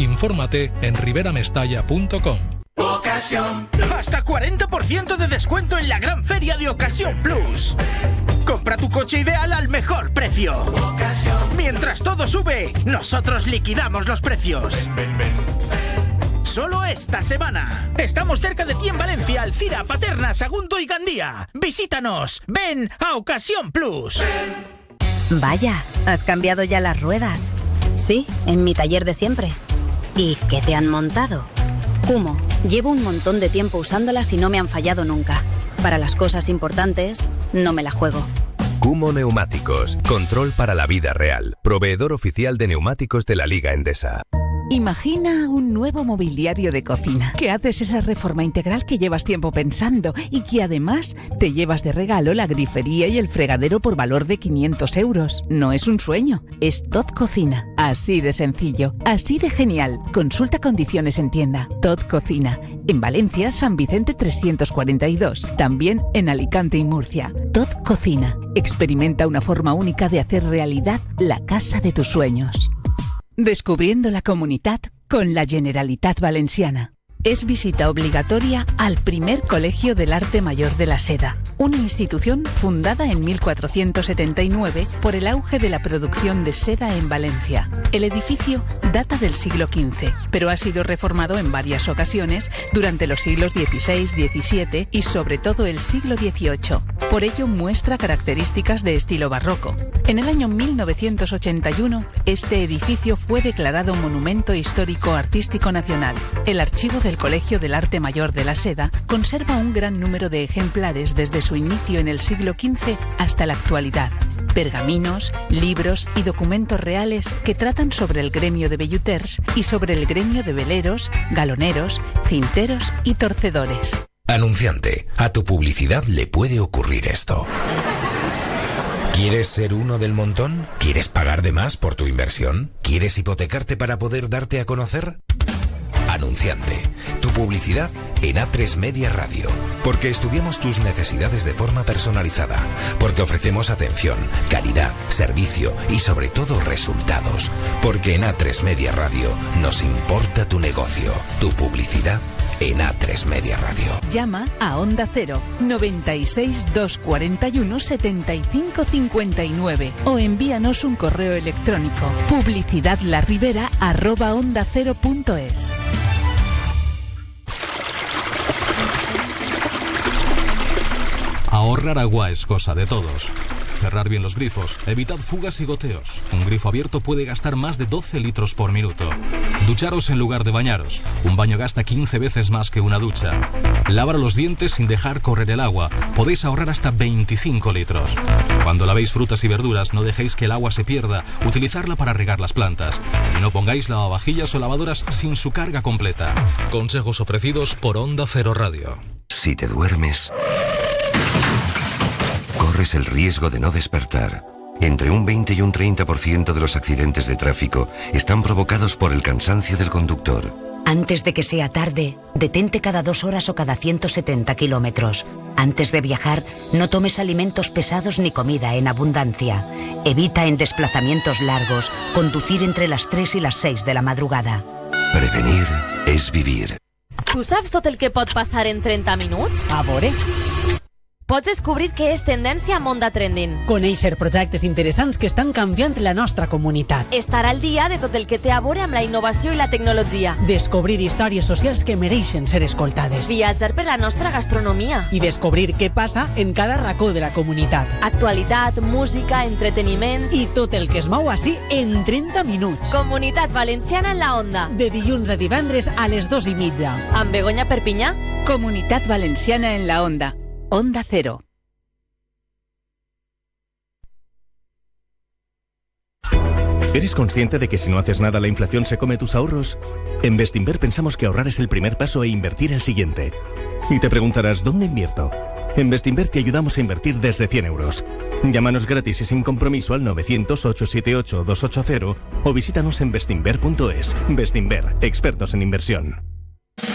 Infórmate en riberamestalla.com. Ocasión. Hasta 40% de descuento en la gran feria de Ocasión Plus. Compra tu coche ideal al mejor precio. Ocasión. Mientras todo sube, nosotros liquidamos los precios. Ven. Solo esta semana. Estamos cerca de ti en Valencia, Alcira, Paterna, Sagunto y Gandía. Visítanos. Ven a Ocasión Plus. Vaya, ¿has cambiado ya las ruedas? Sí, en mi taller de siempre. ¿Y qué te han montado? Kumho. Llevo un montón de tiempo usándolas y no me han fallado nunca. Para las cosas importantes, no me la juego. Kumho Neumáticos. Control para la vida real. Proveedor oficial de neumáticos de la Liga Endesa. Imagina un nuevo mobiliario de cocina, que haces esa reforma integral que llevas tiempo pensando y que además te llevas de regalo la grifería y el fregadero por valor de 500 euros. No es un sueño, es Tot Cocina. Así de sencillo, así de genial. Consulta condiciones en tienda. Tot Cocina. En Valencia, San Vicente 342. También en Alicante y Murcia. Tot Cocina. Experimenta una forma única de hacer realidad la casa de tus sueños. Descubriendo la Comunitat con la Generalitat Valenciana. Es visita obligatoria al primer Colegio del Arte Mayor de la Seda, una institución fundada en 1479 por el auge de la producción de seda en Valencia. El edificio data del siglo XV, pero ha sido reformado en varias ocasiones durante los siglos XVI, XVII y sobre todo el siglo XVIII. Por ello muestra características de estilo barroco. En el año 1981, este edificio fue declarado Monumento Histórico Artístico Nacional. El archivo del Colegio del Arte Mayor de la Seda conserva un gran número de ejemplares desde su inicio en el siglo XV hasta la actualidad. Pergaminos, libros y documentos reales que tratan sobre el gremio de velluters y sobre el gremio de veleros, galoneros, cinteros y torcedores. Anunciante, a tu publicidad le puede ocurrir esto. ¿Quieres ser uno del montón? ¿Quieres pagar de más por tu inversión? ¿Quieres hipotecarte para poder darte a conocer? Anunciante, tu publicidad en A3 Media Radio. Porque estudiamos tus necesidades de forma personalizada. Porque ofrecemos atención, calidad, servicio y sobre todo resultados. Porque en A3 Media Radio nos importa tu negocio, tu publicidad en A3 Media Radio. Llama a Onda Cero 96 241 75 59 o envíanos un correo electrónico publicidadlaribera@ondacero.es. Ahorrar agua es cosa de todos. Cerrar bien los grifos, evitad fugas y goteos. Un grifo abierto puede gastar más de 12 litros por minuto. Ducharos en lugar de bañaros. Un baño gasta 15 veces más que una ducha. Lavar los dientes sin dejar correr el agua. Podéis ahorrar hasta 25 litros. Cuando lavéis frutas y verduras, no dejéis que el agua se pierda. Utilizarla para regar las plantas. Y no pongáis lavavajillas o lavadoras sin su carga completa. Consejos ofrecidos por Onda Cero Radio. Si te duermes, corres el riesgo de no despertar. Entre un 20 y un 30% de los accidentes de tráfico están provocados por el cansancio del conductor. Antes de que sea tarde, detente cada 2 horas o cada 170 kilómetros. Antes de viajar, no tomes alimentos pesados ni comida en abundancia. Evita en desplazamientos largos conducir entre las 3 y las 6 de la madrugada. Prevenir és vivir. Tu saps tot el que pot passar en 30 minuts? A veure... Pots descobrir què és tendència a Onda Trending. Conèixer projectes interessants que estan canviant la nostra comunitat. Estar al dia de tot el que té a veure amb la innovació i la tecnologia. Descobrir històries socials que mereixen ser escoltades. Viatjar per la nostra gastronomia. I descobrir què passa en cada racó de la comunitat. Actualitat, música, entreteniment... I tot el que es mou així en 30 minuts. Comunitat Valenciana en la Onda. De dilluns a divendres a les 2:30. Amb Begoña Perpinyà. Comunitat Valenciana en la Onda. Onda Cero. ¿Eres consciente de que si no haces nada la inflación se come tus ahorros? En Bestinver pensamos que ahorrar es el primer paso e invertir el siguiente. Y te preguntarás, ¿dónde invierto? En Bestinver te ayudamos a invertir desde 100 euros. Llámanos gratis y sin compromiso al 900-878-280 o visítanos en bestinver.es. Bestinver, expertos en inversión.